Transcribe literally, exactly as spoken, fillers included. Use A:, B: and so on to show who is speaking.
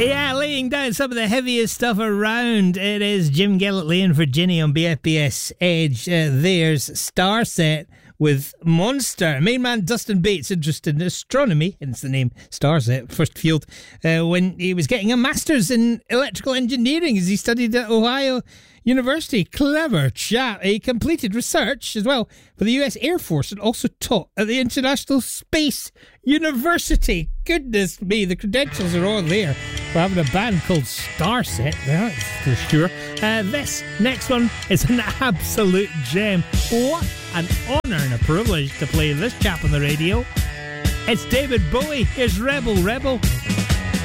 A: Yeah, laying down some of the heaviest stuff around. It is Jim Gillett laying for Ginny on B F B S Edge. Uh, there's Starset with Monster. Main man Dustin Bates, interested in astronomy, hence the name Starset, first field, uh, when he was getting a master's in electrical engineering as he studied at Ohio University. Clever chap. He completed research as well for the U S Air Force and also taught at the International Space University. Goodness me, the credentials are all there for having a band called Starset, that's for sure. Uh, this next one is an absolute gem. What an honour and a privilege to play this chap on the radio. It's David Bowie. Here's Rebel Rebel.